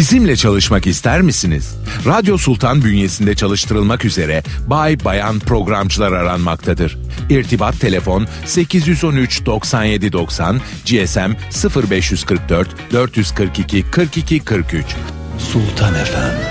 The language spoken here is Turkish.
Bizimle çalışmak ister misiniz? Radyo Sultan bünyesinde çalıştırılmak üzere bay bayan programcılar aranmaktadır. İrtibat telefon 813 97 90, GSM 0544 442 42 43. Sultan FM.